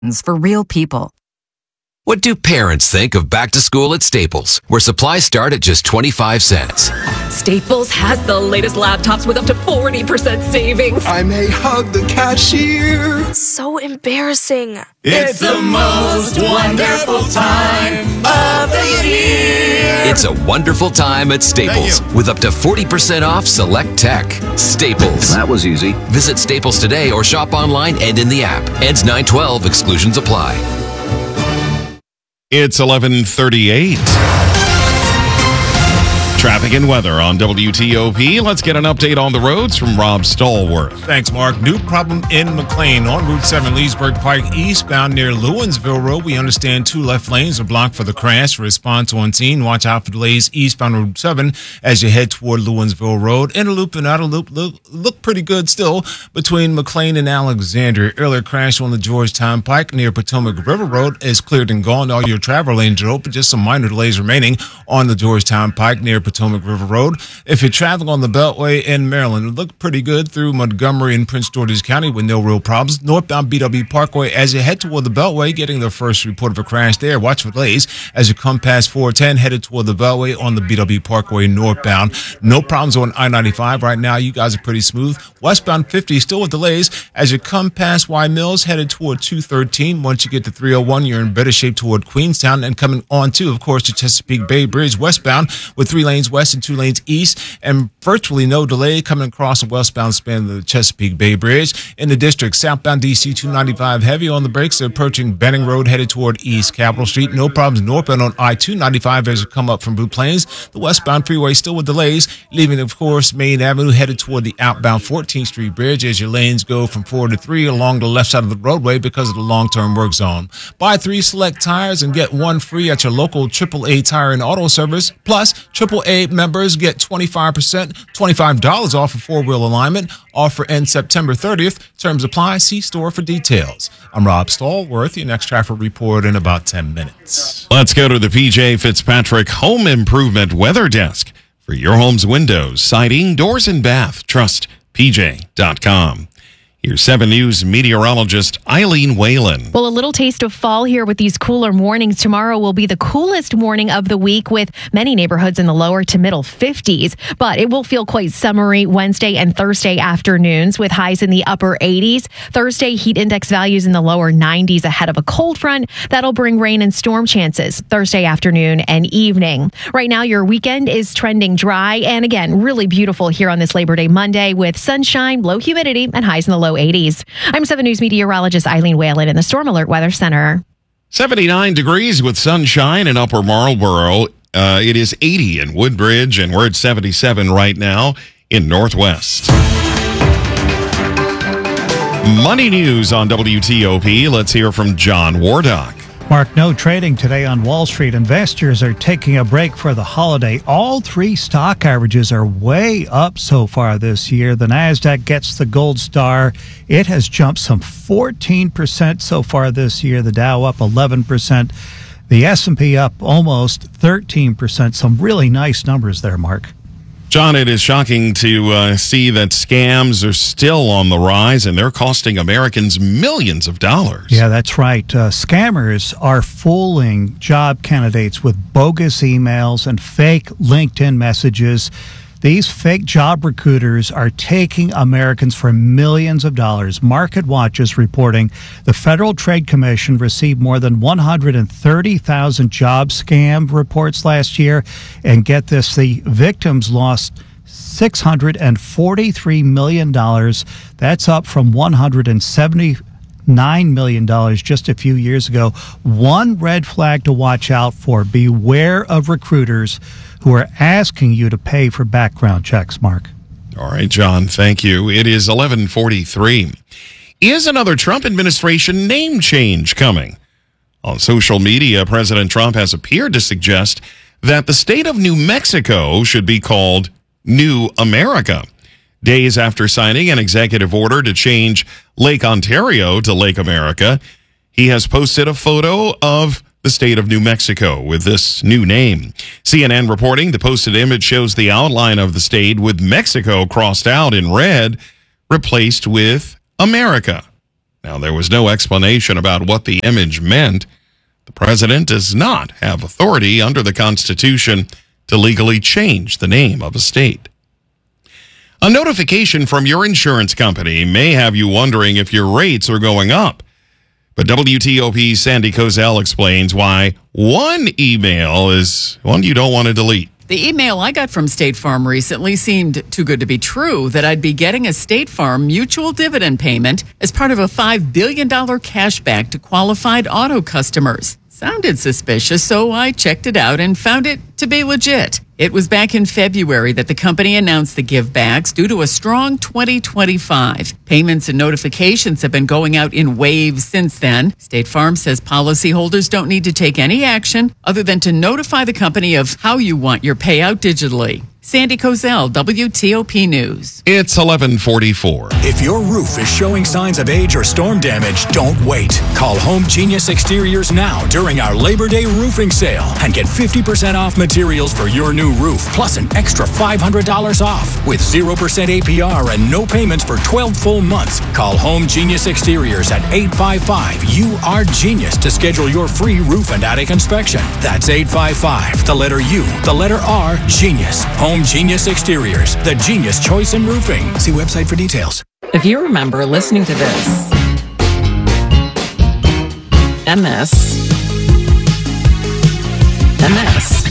For real people. What do parents think of back to school at Staples, where supplies start at just 25 cents? Staples has the latest laptops with up to 40% savings. I may hug the cashier. So embarrassing. It's the most wonderful time of the year. It's a wonderful time at Staples with up to 40% off select tech. Staples. That was easy. Visit Staples today or shop online and in the app. Ends 9/12. Exclusions apply. It's 11:38. Traffic and weather on WTOP. Let's get an update on the roads from Rob Stallworth. Thanks, Mark. New problem in McLean on Route 7 Leesburg Pike eastbound near Lewinsville Road. We understand 2 left lanes are blocked for the crash. Response on scene. Watch out for delays eastbound Route 7 as you head toward Lewinsville Road. Inner loop and outer loop look pretty good still between McLean and Alexandria. Earlier crash on the Georgetown Pike near Potomac River Road is cleared and gone. All your travel lanes are open. Just some minor delays remaining on the Georgetown Pike near Potomac River Road. If you're traveling on the Beltway in Maryland, it looked pretty good through Montgomery and Prince George's County with no real problems. Northbound BW Parkway as you head toward the Beltway, getting the first report of a crash there. Watch for delays as you come past 410, headed toward the Beltway on the BW Parkway northbound. No problems on I-95 right now. You guys are pretty smooth. Westbound 50 still with delays as you come past Y Mills, headed toward 213. Once you get to 301, you're in better shape toward Queenstown and coming on to, of course, the Chesapeake Bay Bridge westbound with 3 lanes west and 2 lanes east, and virtually no delay coming across the westbound span of the Chesapeake Bay Bridge. In the district, southbound DC 295 heavy on the brakes, approaching Benning Road headed toward East Capitol Street. No problems northbound on I-295 as you come up from Blue Plains. The westbound freeway still with delays, leaving, of course, Main Avenue headed toward the outbound 14th Street Bridge as your lanes go from 4 to 3 along the left side of the roadway because of the long-term work zone. Buy 3 select tires and get 1 free at your local AAA Tire and Auto Service. Plus, AAA members get $25 off a 4-wheel alignment. Offer ends September 30th. Terms apply. See store for details. I'm Rob Stallworth. Your next traffic report in about 10 minutes. Let's go to the PJ Fitzpatrick Home Improvement Weather Desk for your home's windows, siding, doors, and bath. Trust PJ.com. Here's 7 News meteorologist Eileen Whalen. Well, a little taste of fall here with these cooler mornings. Tomorrow will be the coolest morning of the week with many neighborhoods in the lower to middle 50s. But it will feel quite summery Wednesday and Thursday afternoons with highs in the upper 80s. Thursday, heat index values in the lower 90s ahead of a cold front. That'll bring rain and storm chances Thursday afternoon and evening. Right now, your weekend is trending dry and again, really beautiful here on this Labor Day Monday with sunshine, low humidity, and highs in the low 80s. I'm 7 News meteorologist Eileen Whalen in the Storm Alert Weather Center. 79 degrees with sunshine in Upper Marlboro. It is 80 in Woodbridge, and we're at 77 right now in Northwest. Money news on WTOP. Let's hear from John Wardock. Mark, no trading today on Wall Street. Investors are taking a break for the holiday. All 3 stock averages are way up so far this year. The NASDAQ gets the gold star. It has jumped some 14% so far this year. The Dow up 11%. The S&P up almost 13%. Some really nice numbers there, Mark. John, it is shocking to see that scams are still on the rise, and they're costing Americans millions of dollars. Yeah, that's right. Scammers are fooling job candidates with bogus emails and fake LinkedIn messages. These fake job recruiters are taking Americans for millions of dollars. MarketWatch is reporting the Federal Trade Commission received more than 130,000 job scam reports last year. And get this, the victims lost $643 million. That's up from $179 million just a few years ago. One red flag to watch out for. Beware of recruiters who are asking you to pay for background checks, Mark. All right, John, thank you. It is 11:43. Is another Trump administration name change coming? On social media, President Trump has appeared to suggest that the state of New Mexico should be called New America. Days after signing an executive order to change Lake Ontario to Lake America, he has posted a photo of the state of New Mexico with this new name. CNN reporting the posted image shows the outline of the state with Mexico crossed out in red, replaced with America. Now, there was no explanation about what the image meant. The president does not have authority under the Constitution to legally change the name of a state. A notification from your insurance company may have you wondering if your rates are going up. But WTOP's Sandy Kozel explains why one email is one you don't want to delete. The email I got from State Farm recently seemed too good to be true, that I'd be getting a State Farm mutual dividend payment as part of a $5 billion cashback to qualified auto customers. Sounded suspicious, so I checked it out and found it to be legit. It was back in February that the company announced the givebacks due to a strong 2025. Payments and notifications have been going out in waves since then. State Farm says policyholders don't need to take any action other than to notify the company of how you want your payout digitally. Sandy Kozel, WTOP News. It's 11:44. If your roof is showing signs of age or storm damage, don't wait. Call Home Genius Exteriors now during our Labor Day roofing sale and get 50% off materials for your new roof, plus an extra $500 off with 0% APR and no payments for 12 full months. Call Home Genius Exteriors at 855-U-R-GENIUS to schedule your free roof and attic inspection. That's 855, the letter U, the letter R, Genius. Home Genius Exteriors, the genius choice in roofing. See website for details. If you remember listening to this, and this, and this,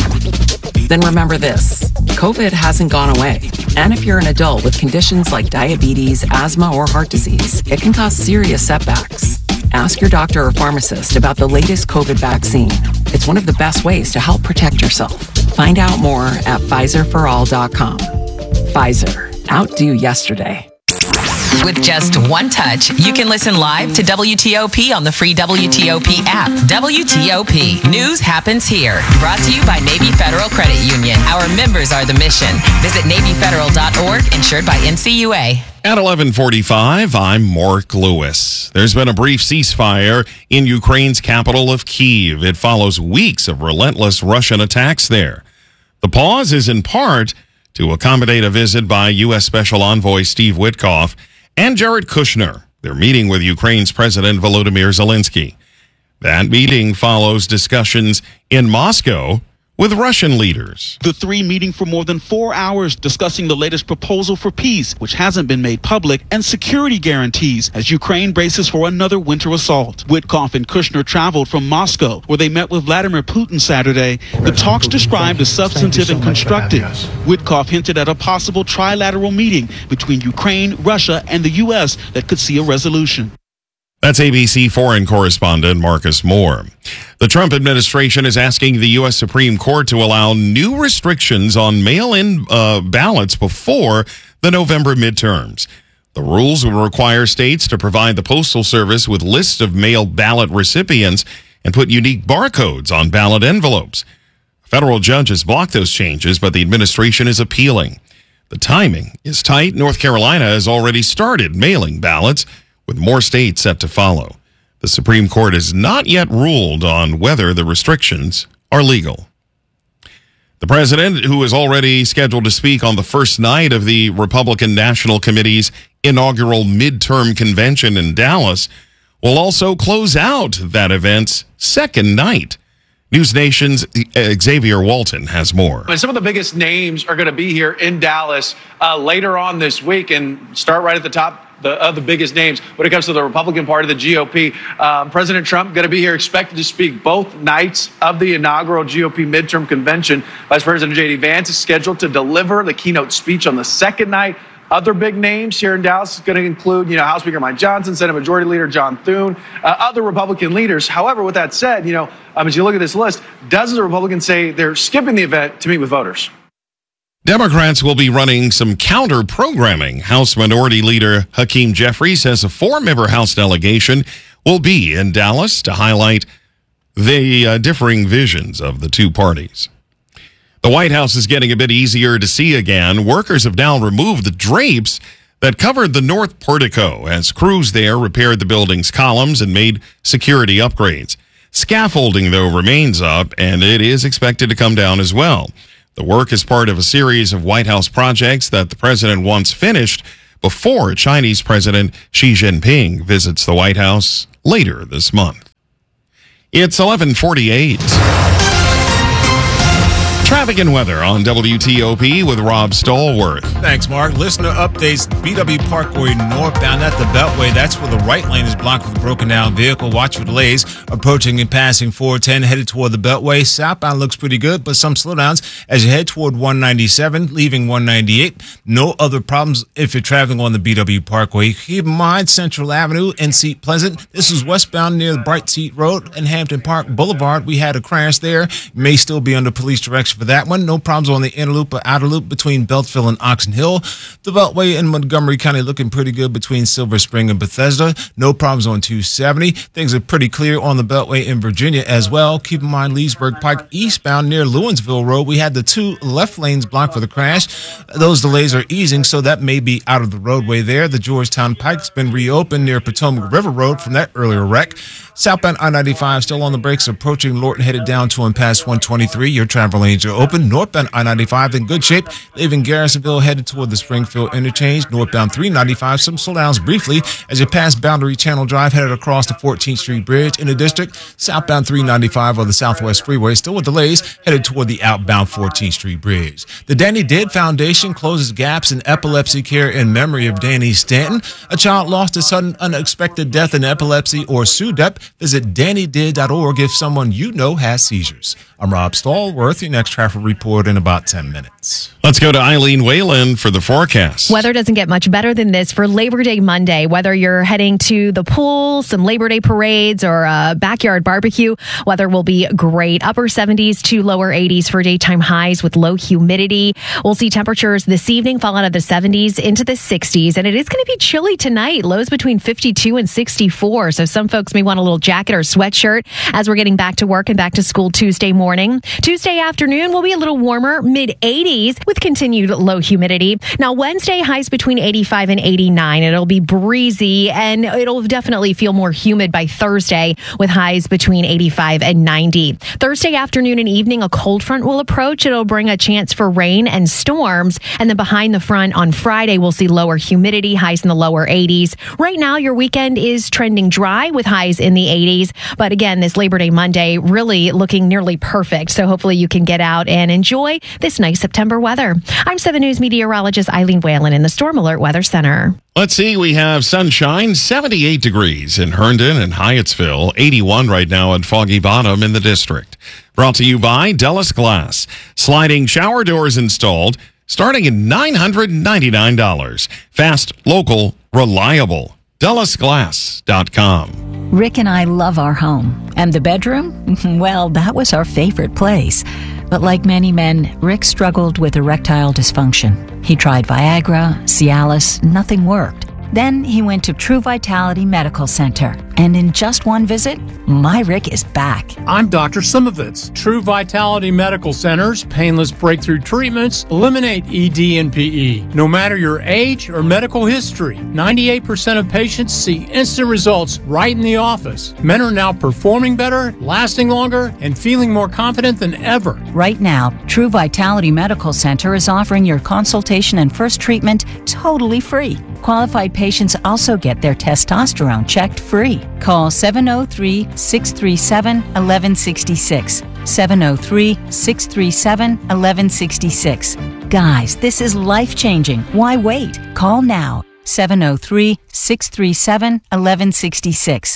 then remember this. COVID hasn't gone away. And if you're an adult with conditions like diabetes, asthma, or heart disease, it can cause serious setbacks. Ask your doctor or pharmacist about the latest COVID vaccine. It's one of the best ways to help protect yourself. Find out more at PfizerForAll.com. Pfizer. Outdo yesterday. With just one touch, you can listen live to WTOP on the free WTOP app. WTOP. News happens here. Brought to you by Navy Federal Credit Union. Our members are the mission. Visit NavyFederal.org, insured by NCUA. At 11:45, I'm Mark Lewis. There's been a brief ceasefire in Ukraine's capital of Kyiv. It follows weeks of relentless Russian attacks there. The pause is in part to accommodate a visit by U.S. Special Envoy Steve Witkoff and Jared Kushner. They're meeting with Ukraine's President Volodymyr Zelensky. That meeting follows discussions in Moscow with Russian leaders. The three meeting for more than 4 hours discussing the latest proposal for peace, which hasn't been made public, and security guarantees as Ukraine braces for another winter assault. Witkoff and Kushner traveled from Moscow, where they met with Vladimir Putin Saturday. The talks described as substantive and constructive. Witkoff hinted at a possible trilateral meeting between Ukraine, Russia, and the U.S. that could see a resolution. That's ABC foreign correspondent Marcus Moore. The Trump administration is asking the U.S. Supreme Court to allow new restrictions on mail-in ballots before the November midterms. The rules will require states to provide the Postal Service with lists of mail ballot recipients and put unique barcodes on ballot envelopes. A federal judge has blocked those changes, but the administration is appealing. The timing is tight. North Carolina has already started mailing ballots, with more states set to follow. The Supreme Court has not yet ruled on whether the restrictions are legal. The president, who is already scheduled to speak on the first night of the Republican National Committee's inaugural midterm convention in Dallas, will also close out that event's second night. News Nation's Xavier Walton has more. And some of the biggest names are going to be here in Dallas later on this week, and start right at the top of the biggest names when it comes to the Republican Party, the GOP. President Trump going to be here, expected to speak both nights of the inaugural GOP midterm convention. Vice President J.D. Vance is scheduled to deliver the keynote speech on the second night. Other big names here in Dallas is going to include, House Speaker Mike Johnson, Senate Majority Leader John Thune, other Republican leaders. However, with that said, as you look at this list, dozens of Republicans say they're skipping the event to meet with voters. Democrats will be running some counter-programming. House Minority Leader Hakeem Jeffries says a 4-member House delegation will be in Dallas to highlight the differing visions of the two parties. The White House is getting a bit easier to see again. Workers have now removed the drapes that covered the north portico as crews there repaired the building's columns and made security upgrades. Scaffolding, though, remains up, and it is expected to come down as well. The work is part of a series of White House projects that the president wants finished before Chinese President Xi Jinping visits the White House later this month. It's 11:48. Traffic and weather on WTOP with Rob Stallworth. Thanks, Mark. Listener updates, BW Parkway northbound at the Beltway. That's where the right lane is blocked with a broken down vehicle. Watch for delays approaching and passing 410 headed toward the Beltway. Southbound looks pretty good, but some slowdowns as you head toward 197, leaving 198. No other problems if you're traveling on the BW Parkway. Keep in mind Central Avenue and Seat Pleasant. This is westbound near the Bright Seat Road and Hampton Park Boulevard. We had a crash there. May still be under police direction for that one. No problems on the inner loop or outer loop between Beltsville and Oxon Hill. The Beltway in Montgomery County looking pretty good between Silver Spring and Bethesda. No problems on 270. Things are pretty clear on the Beltway in Virginia as well. Keep in mind Leesburg Pike eastbound near Lewinsville Road. We had the two left lanes blocked for the crash. Those delays are easing, so that may be out of the roadway there. The Georgetown Pike's been reopened near Potomac River Road from that earlier wreck. Southbound I-95 still on the brakes, approaching Lorton headed down to and past 123. Your travel lanes are open. Northbound I-95 in good shape, leaving Garrisonville headed toward the Springfield interchange. Northbound 395, some slowdowns briefly as you pass Boundary Channel Drive headed across the 14th Street Bridge in the district. Southbound 395 on the Southwest Freeway still with delays headed toward the outbound 14th Street Bridge. The Danny Did Foundation closes gaps in epilepsy care in memory of Danny Stanton, a child lost to sudden unexpected death in epilepsy or SUDEP. Visit DannyDid.org if someone you know has seizures. I'm Rob Stallworth. Your next traffic report in about 10 minutes. Let's go to Eileen Whalen for the forecast. Weather doesn't get much better than this for Labor Day Monday. Whether you're heading to the pool, some Labor Day parades, or a backyard barbecue, weather will be great. Upper 70s to lower 80s for daytime highs with low humidity. We'll see temperatures this evening fall out of the 70s into the 60s, and it is going to be chilly tonight. Lows between 52 and 64, so some folks may want a little jacket or sweatshirt as we're getting back to work and back to school Tuesday morning. Tuesday afternoon will be a little warmer, mid-80s with continued low humidity. Now, Wednesday, highs between 85 and 89. It'll be breezy, and it'll definitely feel more humid by Thursday with highs between 85 and 90. Thursday afternoon and evening, a cold front will approach. It'll bring a chance for rain and storms. And then behind the front on Friday, we'll see lower humidity, highs in the lower 80s. Right now, your weekend is trending dry with highs in the 80s. But again, this Labor Day Monday really looking nearly perfect. So hopefully you can get out and enjoy this nice September weather. I'm 7 News meteorologist Eileen Whalen in the Storm Alert Weather Center. Let's see, we have sunshine, 78 degrees in Herndon and Hyattsville, 81 right now at Foggy Bottom in the district. Brought to you by Dellis Glass. Sliding shower doors installed starting at $999. Fast, local, reliable. DellisGlass.com. Rick and I love our home. And the bedroom? Well, that was our favorite place. But like many men, Rick struggled with erectile dysfunction. He tried Viagra, Cialis, nothing worked. Then he went to True Vitality Medical Center. And in just one visit, my Rick is back. I'm Dr. Simovitz. True Vitality Medical Center's painless breakthrough treatments eliminate ED and PE. No matter your age or medical history, 98% of patients see instant results right in the office. Men are now performing better, lasting longer, and feeling more confident than ever. Right now, True Vitality Medical Center is offering your consultation and first treatment totally free. Qualified patients also get their testosterone checked free. Call 703-637-1166. 703-637-1166. Guys, this is life-changing. Why wait? Call now. 703-637-1166.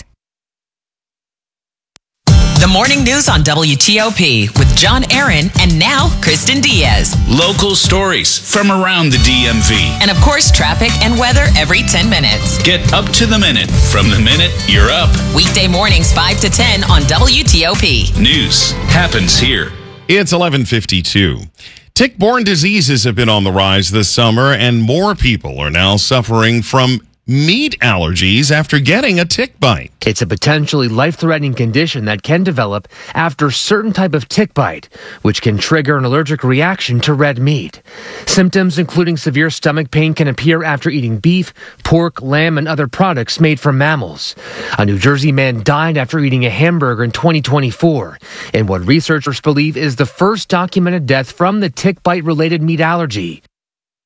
The morning news on WTOP with John Aaron and now Kristen Diaz. Local stories from around the DMV. And of course, traffic and weather every 10 minutes. Get up to the minute from the minute you're up. Weekday mornings 5 to 10 on WTOP. News happens here. It's 11:52. Tick-borne diseases have been on the rise this summer, and more people are now suffering from meat allergies after getting a tick bite. It's a potentially life-threatening condition that can develop after a certain type of tick bite, which can trigger an allergic reaction to red meat. Symptoms including severe stomach pain can appear after eating beef, pork, lamb, and other products made from mammals. A New Jersey man died after eating a hamburger in 2024, in what researchers believe is the first documented death from the tick bite-related meat allergy.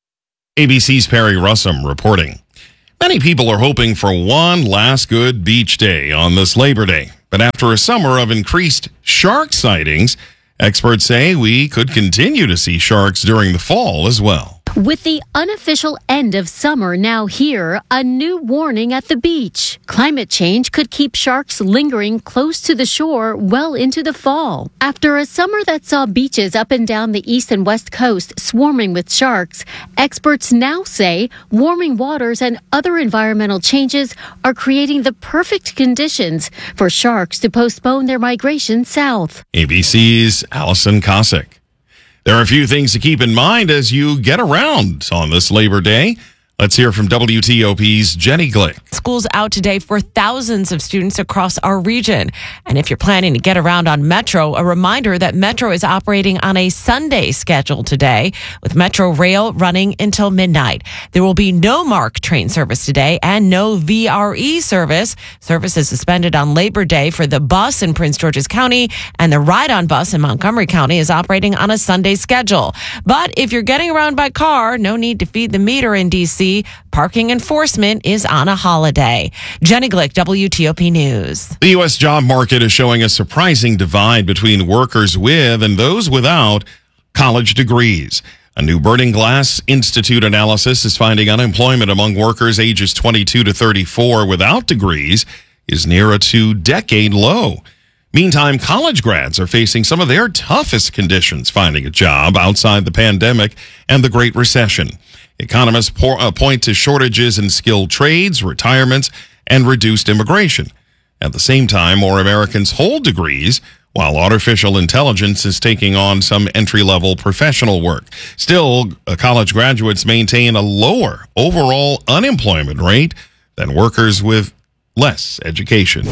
ABC's Perry Russum reporting. Many people are hoping for one last good beach day on this Labor Day. But after a summer of increased shark sightings, experts say we could continue to see sharks during the fall as well. With the unofficial end of summer now here, a new warning at the beach. Climate change could keep sharks lingering close to the shore well into the fall. After a summer that saw beaches up and down the east and west coast swarming with sharks, experts now say warming waters and other environmental changes are creating the perfect conditions for sharks to postpone their migration south. ABC's Allison Cossack. There are a few things to keep in mind as you get around on this Labor Day. Let's hear from WTOP's Jenny Glick. School's out today for thousands of students across our region. And if you're planning to get around on Metro, a reminder that Metro is operating on a Sunday schedule today, with Metro Rail running until midnight. There will be no MARC train service today and no VRE service. Service is suspended on Labor Day for the bus in Prince George's County, and the Ride-On bus in Montgomery County is operating on a Sunday schedule. But if you're getting around by car, no need to feed the meter in D.C. Parking enforcement is on a holiday. Jenny Glick, WTOP News. The U.S. job market is showing a surprising divide between workers with and those without college degrees. A new Burning Glass Institute analysis is finding unemployment among workers ages 22 to 34 without degrees is near a 2-decade low. Meantime, college grads are facing some of their toughest conditions finding a job outside the pandemic and the Great Recession. Economists point to shortages in skilled trades, retirements, and reduced immigration. At the same time, more Americans hold degrees, while artificial intelligence is taking on some entry-level professional work. Still, college graduates maintain a lower overall unemployment rate than workers with less education.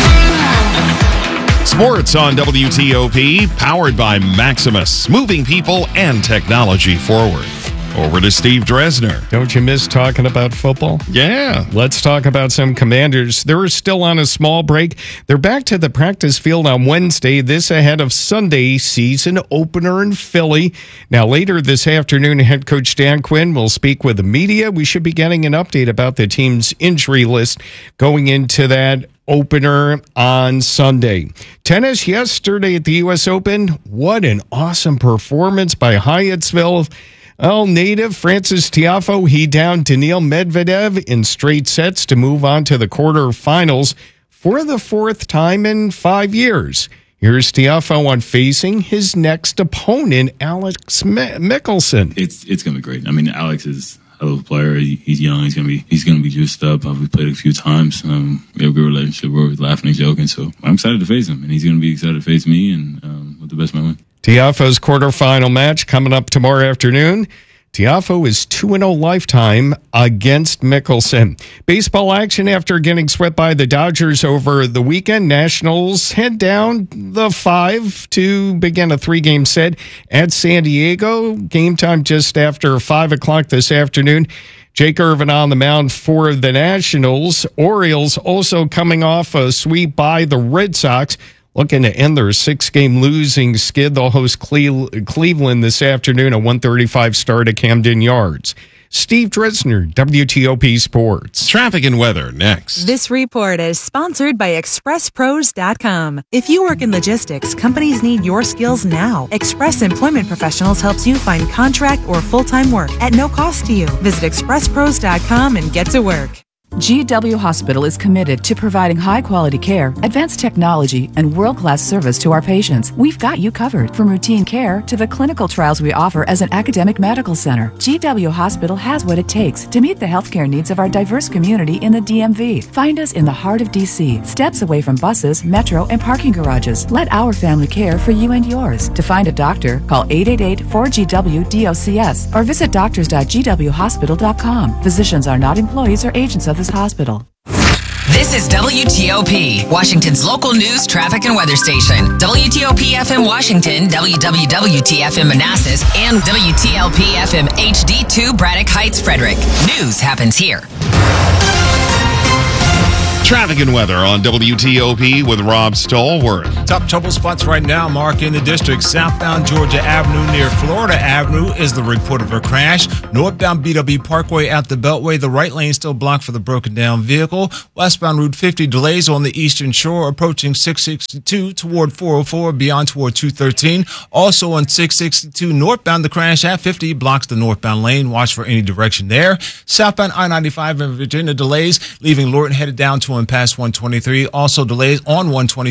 Sports on WTOP, powered by Maximus, moving people and technology forward. Over to Steve Dresner. Don't you miss talking about football? Yeah. Let's talk about some Commanders. They're still on a small break. They're back to the practice field on Wednesday, this ahead of Sunday's season opener in Philly. Now, later this afternoon, head coach Dan Quinn will speak with the media. We should be getting an update about the team's injury list going into that opener on Sunday. Tennis yesterday at the U.S. Open. What an awesome performance by Hyattsville. Native Francis Tiafoe, he downed Daniil Medvedev in straight sets to move on to the quarterfinals for the fourth time in 5 years. Here's Tiafoe on facing his next opponent, Alex Michelsen. It's going to be great. I mean, Alex is a hell of a player. He's young. He's going to be juiced up. We've played a few times. We have a good relationship. We're laughing and joking. So I'm excited to face him, and he's going to be excited to face me, and with the best man win. Tiafoe's quarterfinal match coming up tomorrow afternoon. Tiafoe is 2-0 lifetime against Michelsen. Baseball action after getting swept by the Dodgers over the weekend. Nationals head down the 5 to begin a 3-game set at San Diego. Game time just after 5 o'clock this afternoon. Jake Irvin on the mound for the Nationals. Orioles also coming off a sweep by the Red Sox, looking to end their 6-game losing skid. They'll host Cleveland this afternoon, a 1:35 start at Camden Yards. Steve Dresner, WTOP Sports. Traffic and weather next. This report is sponsored by ExpressPros.com. If you work in logistics, companies need your skills now. Express Employment Professionals helps you find contract or full-time work at no cost to you. Visit ExpressPros.com and get to work. GW Hospital is committed to providing high-quality care, advanced technology, and world-class service to our patients. We've got you covered, from routine care to the clinical trials we offer as an academic medical center. GW Hospital has what it takes to meet the healthcare needs of our diverse community in the DMV. Find us in the heart of D.C., steps away from buses, metro, and parking garages. Let our family care for you and yours. To find a doctor, call 888-4GW-DOCS or visit doctors.gwhospital.com. Physicians are not employees or agents of this hospital. This is WTOP, Washington's local news, traffic, and weather station. WTOP-FM Washington, WWWT-FM Manassas, and WTLP-FM HD2 Braddock Heights, Frederick. News happens here. Traffic and weather on WTOP with Rob Stallworth. Top trouble spots right now, Mark, in the district. Southbound Georgia Avenue near Florida Avenue is the report of a crash. Northbound BW Parkway at the Beltway, the right lane still blocked for the broken down vehicle. Westbound Route 50 delays on the eastern shore approaching 662 toward 404, beyond toward 213. Also on 662 northbound, the crash at 50 blocks the northbound lane. Watch for any direction there. Southbound I-95 in Virginia delays, leaving Lorton headed down to and past 123. Also delays on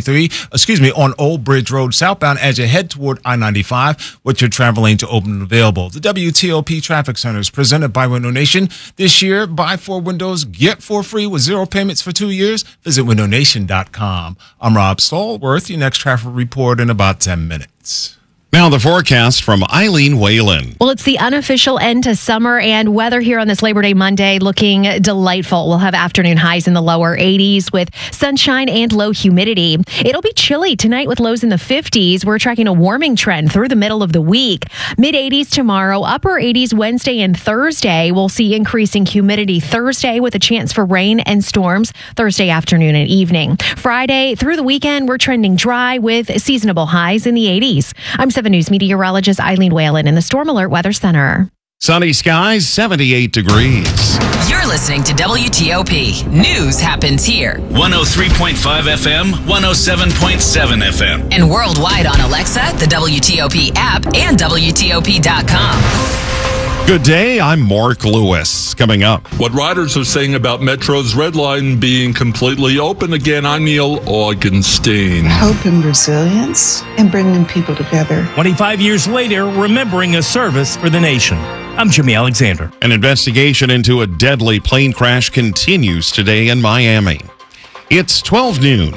on Old Bridge Road southbound as you head toward I-95 with your travel lane to open and available. The WTOP Traffic Center is presented by Window Nation. This year, buy 4 windows, get 4 free with 0 payments for 2 years. Visit windownation.com. I'm Rob Stallworth. Your next traffic report in about 10 minutes. Now the forecast from Eileen Whalen. Well, it's the unofficial end to summer, and weather here on this Labor Day Monday looking delightful. We'll have afternoon highs in the lower 80s with sunshine and low humidity. It'll be chilly tonight with lows in the 50s. We're tracking a warming trend through the middle of the week. Mid 80s tomorrow, upper 80s Wednesday and Thursday. We'll see increasing humidity Thursday with a chance for rain and storms Thursday afternoon and evening. Friday through the weekend, we're trending dry with seasonable highs in the 80s. I'm 7 News meteorologist Eileen Whalen in the Storm Alert Weather Center. Sunny skies, 78 degrees. You're listening to WTOP. News happens here. 103.5 FM, 107.7 FM. And worldwide on Alexa, the WTOP app, and WTOP.com. Good day, I'm Mark Lewis. Coming up, what riders are saying about Metro's Red Line being completely open again. I'm Neil Augenstein. Hope and resilience and bringing people together. 25 years later, remembering a service for the nation. I'm Jimmy Alexander. An investigation into a deadly plane crash continues today in Miami. It's 12 noon.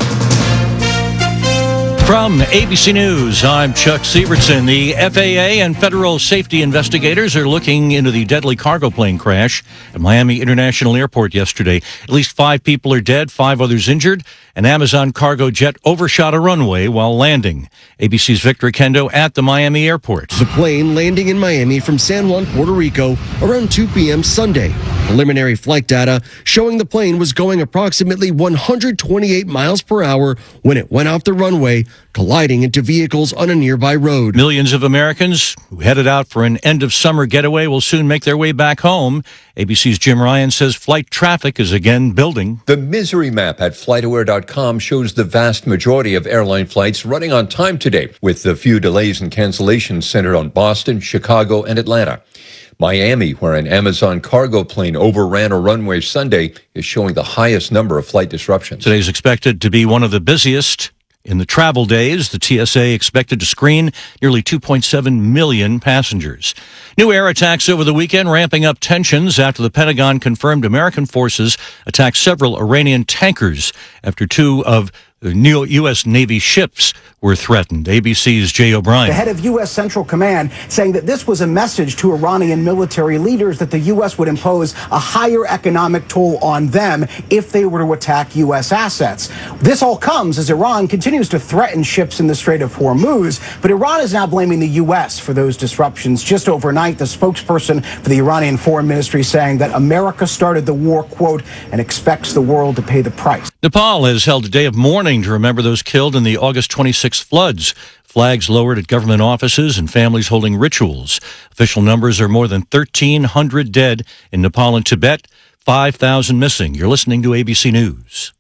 From ABC News, I'm Chuck Severson. The FAA and federal safety investigators are looking into the deadly cargo plane crash at Miami International Airport yesterday. At least 5 people are dead, 5 others injured. An Amazon cargo jet overshot a runway while landing. ABC's Victor Kendo at the Miami airport. The plane landing in Miami from San Juan, Puerto Rico around 2 p.m. Sunday. Preliminary flight data showing the plane was going approximately 128 miles per hour when it went off the runway, colliding into vehicles on a nearby road. Millions of Americans who headed out for an end-of-summer getaway will soon make their way back home. ABC's Jim Ryan says flight traffic is again building. The misery map at FlightAware.com shows the vast majority of airline flights running on time today, with the few delays and cancellations centered on Boston, Chicago, and Atlanta. Miami, where an Amazon cargo plane overran a runway Sunday, is showing the highest number of flight disruptions. Today's expected to be one of the busiest in the travel days. The TSA expected to screen nearly 2.7 million passengers. New air attacks over the weekend, ramping up tensions after the Pentagon confirmed American forces attacked several Iranian tankers after 2 of the new U.S. Navy ships were threatened. ABC's Jay O'Brien. The head of U.S. Central Command saying that this was a message to Iranian military leaders that the U.S. would impose a higher economic toll on them if they were to attack U.S. assets. This all comes as Iran continues to threaten ships in the Strait of Hormuz, but Iran is now blaming the U.S. for those disruptions. Just overnight, the spokesperson for the Iranian Foreign Ministry saying that America started the war, quote, and expects the world to pay the price. Nepal has held a day of mourning to remember those killed in the August 26th floods. Flags lowered at government offices and families holding rituals. Official numbers are more than 1,300 dead in Nepal and Tibet, 5,000 missing. You're listening to ABC News.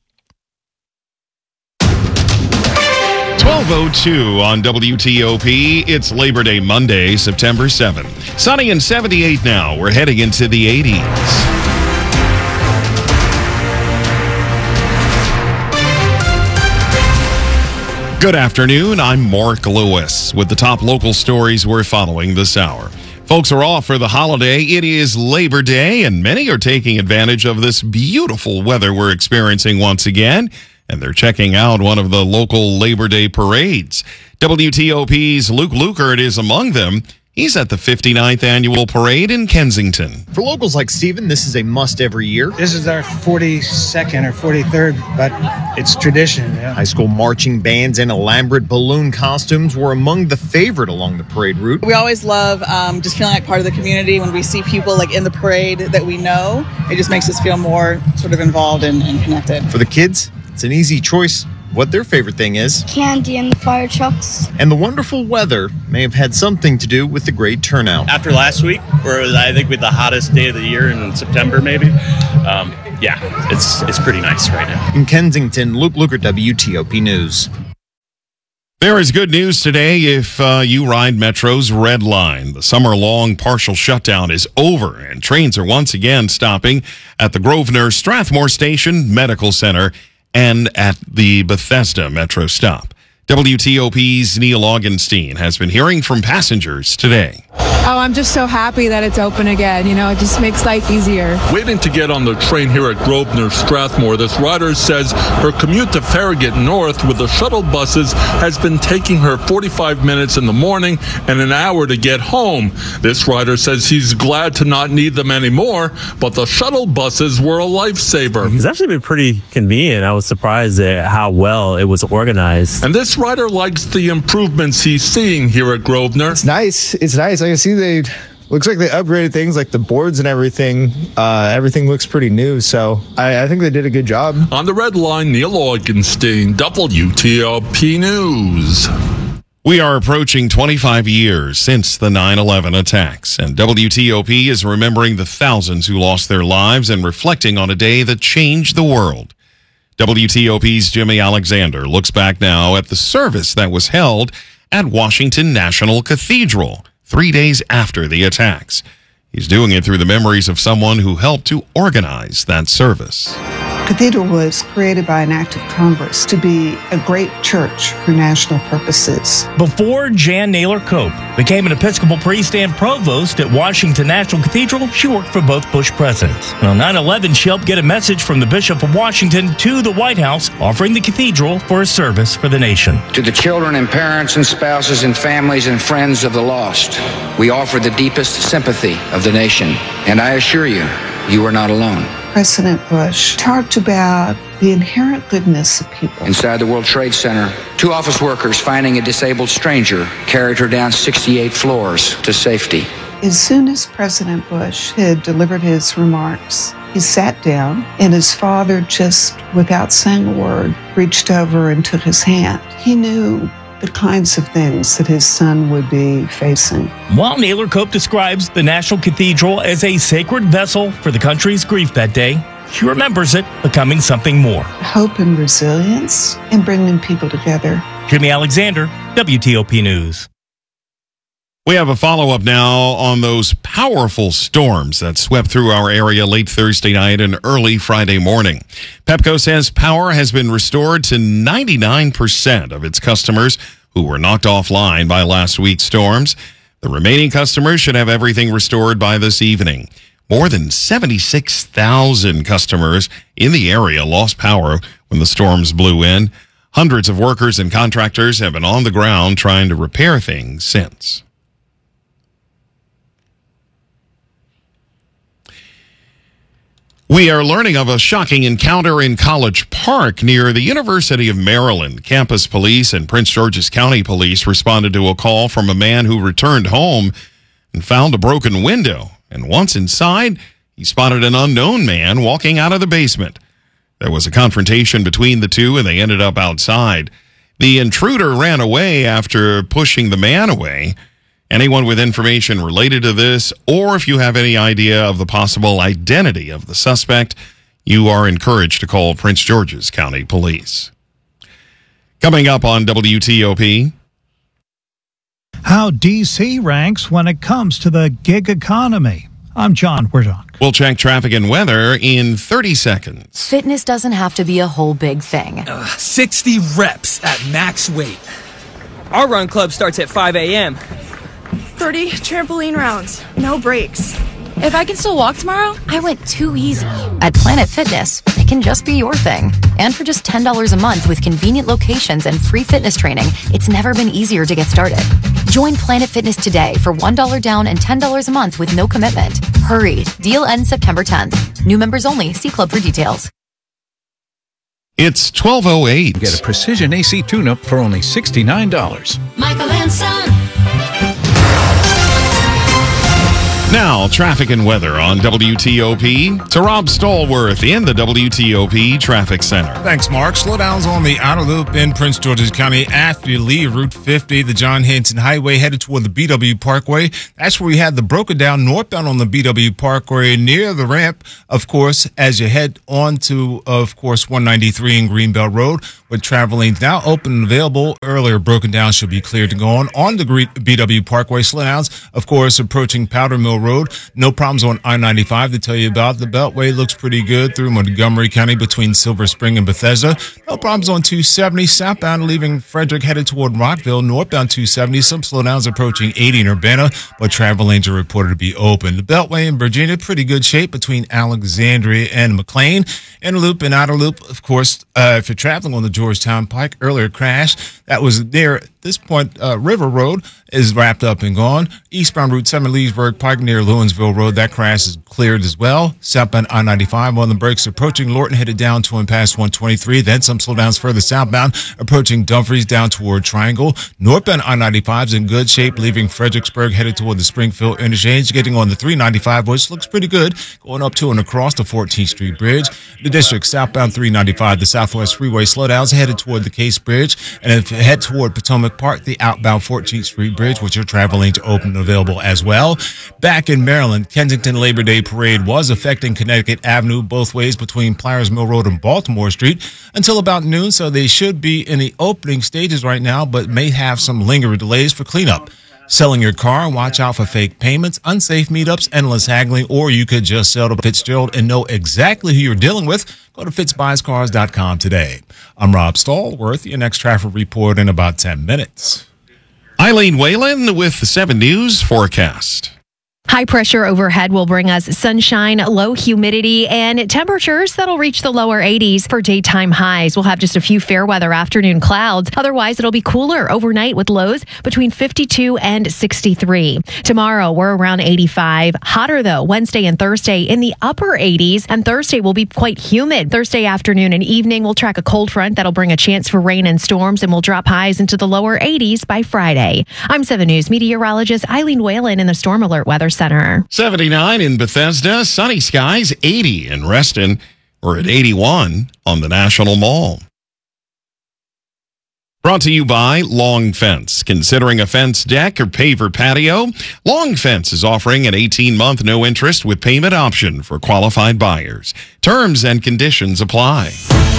12:02 on WTOP. It's Labor Day Monday, September 7th. Sunny and 78 now. We're heading into the 80s. Good afternoon. I'm Mark Lewis with the top local stories we're following this hour. Folks are off for the holiday. It is Labor Day, and many are taking advantage of this beautiful weather we're experiencing once again, and they're checking out one of the local Labor Day parades. WTOP's Luke Lukert is among them. He's at the 59th annual parade in Kensington. For locals like Steven, this is a must every year. This is our 42nd or 43rd, but it's tradition. Yeah. High school marching bands and elaborate balloon costumes were among the favorite along the parade route. We always love just feeling like part of the community. When we see people like in the parade that we know, it just makes us feel more sort of involved and connected. For the kids, it's an easy choice what their favorite thing is. Candy and the fire trucks. And the wonderful weather may have had something to do with the great turnout. After last week, where it was, I think, with the hottest day of the year in September, maybe. It's pretty nice right now. In Kensington, Luke Lukert, WTOP News. There is good news today if you ride Metro's Red Line. The summer-long partial shutdown is over, and trains are once again stopping at the Grosvenor Strathmore Station Medical Center and at the Bethesda Metro stop. WTOP's Neil Augenstein has been hearing from passengers today. Oh, I'm just so happy that it's open again. You know, it just makes life easier. Waiting to get on the train here at Grosvenor Strathmore, this rider says her commute to Farragut North with the shuttle buses has been taking her 45 minutes in the morning and an hour to get home. This rider says he's glad to not need them anymore, but the shuttle buses were a lifesaver. It's actually been pretty convenient. I was surprised at how well it was organized. And this rider likes the improvements he's seeing here at Grosvenor. It's nice. I can see looks like they upgraded things like the boards and everything. Everything looks pretty new, so I think they did a good job. On the Red Line, Neil Augenstein, WTOP News. We are approaching 25 years since the 9/11 attacks, and WTOP is remembering the thousands who lost their lives and reflecting on a day that changed the world. WTOP's Jimmy Alexander looks back now at the service that was held at Washington National Cathedral 3 days after the attacks. He's doing it through the memories of someone who helped to organize that service. Cathedral was created by an act of Congress to be a great church for national purposes. Before Jan Naylor Cope became an Episcopal priest and provost at Washington National Cathedral, she worked for both Bush presidents. On 9/11, she helped get a message from the Bishop of Washington to the White House, offering the cathedral for a service for the nation. To the children and parents and spouses and families and friends of the lost, we offer the deepest sympathy of the nation. And I assure you, you are not alone. President Bush talked about the inherent goodness of people. Inside the World Trade Center, 2 office workers finding a disabled stranger carried her down 68 floors to safety. As soon as President Bush had delivered his remarks, he sat down, and his father, just without saying a word, reached over and took his hand. He knew the kinds of things that his son would be facing. While Naylor Cope describes the National Cathedral as a sacred vessel for the country's grief that day, she remembers it becoming something more. Hope and resilience and bringing people together. Jimmy Alexander, WTOP News. We have a follow-up now on those powerful storms that swept through our area late Thursday night and early Friday morning. Pepco says power has been restored to 99% of its customers who were knocked offline by last week's storms. The remaining customers should have everything restored by this evening. More than 76,000 customers in the area lost power when the storms blew in. Hundreds of workers and contractors have been on the ground trying to repair things since. We are learning of a shocking encounter in College Park near the University of Maryland. Campus police and Prince George's County Police responded to a call from a man who returned home and found a broken window. And once inside, he spotted an unknown man walking out of the basement. There was a confrontation between the two, and they ended up outside. The intruder ran away after pushing the man away. Anyone with information related to this, or if you have any idea of the possible identity of the suspect, you are encouraged to call Prince George's County Police. Coming up on WTOP. How D.C. ranks when it comes to the gig economy. I'm John Werdonk. We'll check traffic and weather in 30 seconds. Fitness doesn't have to be a whole big thing. 60 reps at max weight. Our run club starts at 5 a.m. 30 trampoline rounds, no breaks. If I can still walk tomorrow, I went too easy. At Planet Fitness, they can just be your thing. And for just $10 a month with convenient locations and free fitness training, it's never been easier to get started. Join Planet Fitness today for $1 down and $10 a month with no commitment. Hurry. Deal ends September 10th. New members only. See club for details. It's 12:08. Get a precision AC tune-up for only $69. Michael and Son. Now, traffic and weather on WTOP. To Rob Stallworth in the WTOP Traffic Center. Thanks, Mark. Slowdowns on the outer loop in Prince George's County after you leave Route 50, the John Hanson Highway, headed toward the BW Parkway. That's where we had the broken down northbound on the BW Parkway near the ramp, of course, as you head on to, of course, 193 in Greenbelt Road, with travel lanes now open and available. Earlier broken down should be cleared to go on the BW Parkway. Slowdowns, of course, approaching Powder Mill Road. No problems on I-95 to tell you about. The Beltway looks pretty good through Montgomery County between Silver Spring and Bethesda. No problems on 270 southbound leaving Frederick headed toward Rockville. Northbound 270, some slowdowns approaching 80 in Urbana, but travel lanes are reported to be open. The Beltway in Virginia, pretty good shape between Alexandria and McLean. Inner loop and outer loop, of course, if you're traveling on the Georgetown Pike, earlier crash that was near at this point River Road is wrapped up and gone. Eastbound Route 7 Leesburg Pike near Lewinsville Road, that crash is cleared as well. Southbound I-95 on the brakes approaching Lorton, headed down to and past 123. Then some slowdowns further southbound approaching Dumfries down toward Triangle. Northbound I-95 is in good shape, leaving Fredericksburg headed toward the Springfield interchange, getting on the 395, which looks pretty good, going up to and across the 14th Street Bridge. The district southbound 395, the Southwest Freeway slowdowns headed toward the Case Bridge, and if you head toward Potomac Park, the outbound 14th Street Bridge, which are travel lanes open and available as well. Back in Maryland, Kensington Labor Day Parade was affecting Connecticut Avenue both ways between Pliers Mill Road and Baltimore Street until about noon, so they should be in the opening stages right now, but may have some lingering delays for cleanup. Selling your car, watch out for fake payments, unsafe meetups, endless haggling, or you could just sell to Fitzgerald and know exactly who you're dealing with. Go to fitzbuyscars.com today. I'm Rob Stallworth, your next traffic report in about 10 minutes. Eileen Whalen with the 7 News forecast. High pressure overhead will bring us sunshine, low humidity, and temperatures that'll reach the lower 80s for daytime highs. We'll have just a few fair weather afternoon clouds. Otherwise, it'll be cooler overnight with lows between 52 and 63. Tomorrow, we're around 85. Hotter, though, Wednesday and Thursday in the upper 80s, and Thursday will be quite humid. Thursday afternoon and evening, we'll track a cold front that'll bring a chance for rain and storms, and we'll drop highs into the lower 80s by Friday. I'm 7 News meteorologist Eileen Whalen in the Storm Alert Weather Center. 79 in Bethesda, sunny skies, 80 in Reston. We're at 81 on the National Mall. Brought to you by Long Fence. Considering a fence deck or paver patio? Long Fence is offering an 18-month no interest with payment option for qualified buyers. Terms and conditions apply.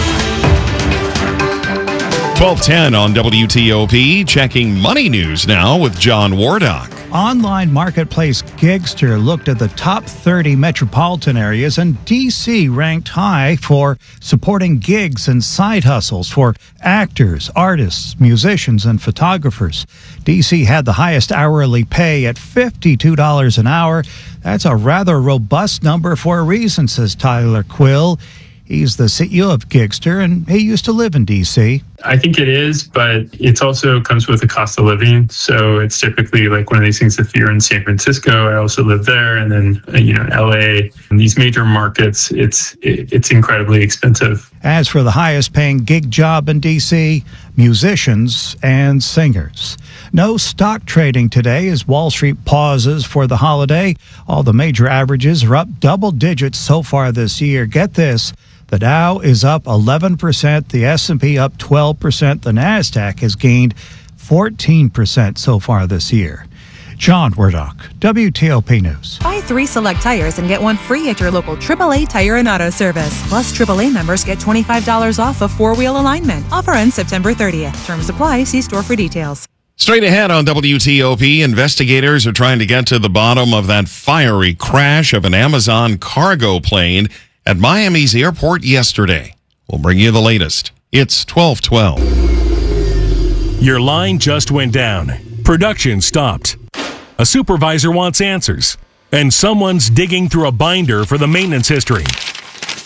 12:10 on WTOP. Checking money news now with John Wardock. Online marketplace Gigster looked at the top 30 metropolitan areas, and D.C. ranked high for supporting gigs and side hustles for actors, artists, musicians, and photographers. D.C. had the highest hourly pay at $52 an hour. That's a rather robust number for a reason, says Tyler Quill. He's the CEO of Gigster, and he used to live in D.C. I think it is, but it also comes with a cost of living. So it's typically like one of these things. If you're in San Francisco, I also live there, and then LA, and these major markets, it's incredibly expensive. As for the highest paying gig job in D.C., musicians and singers. No stock trading today as Wall Street pauses for the holiday. All the major averages are up double digits so far this year. Get this. The Dow is up 11%, the S&P up 12%, the NASDAQ has gained 14% so far this year. John Wardock, WTOP News. Buy 3 select tires and get 1 free at your local AAA Tire and Auto Service. Plus, AAA members get $25 off of 4-wheel alignment. Offer ends September 30th. Terms apply. See store for details. Straight ahead on WTOP, investigators are trying to get to the bottom of that fiery crash of an Amazon cargo plane at Miami's airport yesterday. We'll bring you the latest. It's 12:12. Your line just went down. Production stopped. A supervisor wants answers. And someone's digging through a binder for the maintenance history.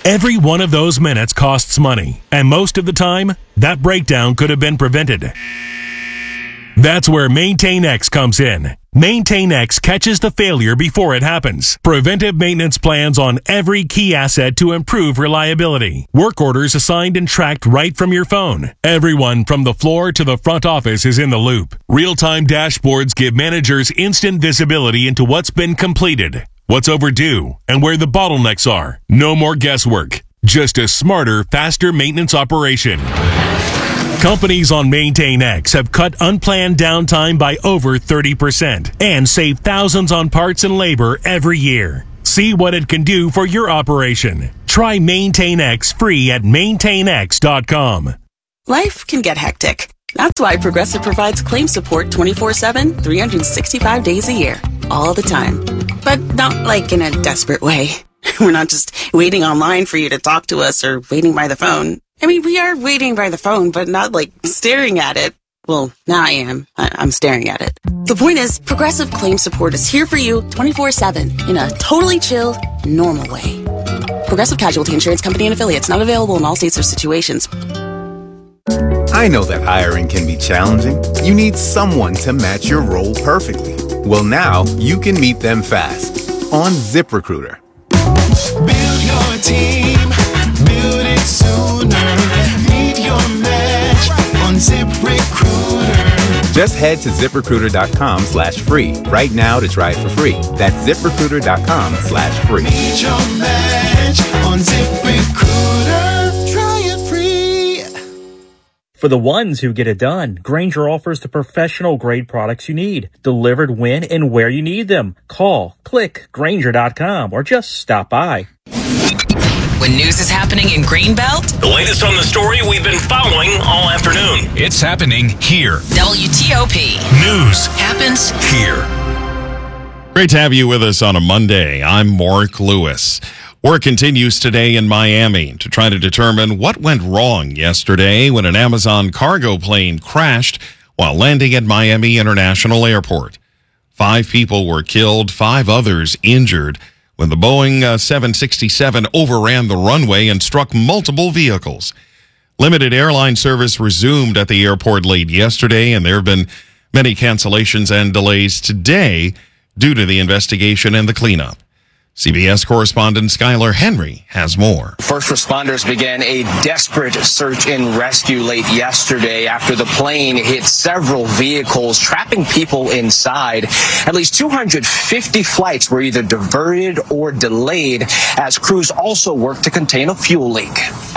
Every one of those minutes costs money, and most of the time, that breakdown could have been prevented. That's where MaintainX comes in. MaintainX catches the failure before it happens. Preventive maintenance plans on every key asset to improve reliability. Work orders assigned and tracked right from your phone. Everyone from the floor to the front office is in the loop. Real-time dashboards give managers instant visibility into what's been completed, what's overdue, and where the bottlenecks are. No more guesswork. Just a smarter, faster maintenance operation. Companies on MaintainX have cut unplanned downtime by over 30% and save thousands on parts and labor every year. See what it can do for your operation. Try MaintainX free at maintainx.com. Life can get hectic. That's why Progressive provides claim support 24/7, 365 days a year, all the time. But not like in a desperate way. We're not just waiting online for you to talk to us or waiting by the phone. I mean, we are waiting by the phone, but not like staring at it. Well, now I am. I'm staring at it. The point is, Progressive Claim Support is here for you 24/7 in a totally chill, normal way. Progressive Casualty Insurance Company and Affiliates, not available in all states or situations. I know that hiring can be challenging. You need someone to match your role perfectly. Well, now you can meet them fast on ZipRecruiter. Build your team, build it sooner. Meet your match on ZipRecruiter. Just head to ZipRecruiter.com/free right now to try it for free. That's ZipRecruiter.com/free. Meet your match on ZipRecruiter. Try it free. For the ones who get it done, Grainger offers the professional-grade products you need, delivered when and where you need them. Call, click, Grainger.com, or just stop by. When news is happening in Greenbelt, the latest on the story we've been following all afternoon. It's happening here. WTOP. News happens here. Great to have you with us on a Monday. I'm Mark Lewis. Work continues today in Miami to try to determine what went wrong yesterday when an Amazon cargo plane crashed while landing at Miami International Airport. 5 people were killed, 5 others injured when the Boeing 767 overran the runway and struck multiple vehicles. Limited airline service resumed at the airport late yesterday, and there have been many cancellations and delays today due to the investigation and the cleanup. CBS correspondent Skylar Henry has more. First responders began a desperate search and rescue late yesterday after the plane hit several vehicles, trapping people inside. At least 250 flights were either diverted or delayed as crews also worked to contain a fuel leak.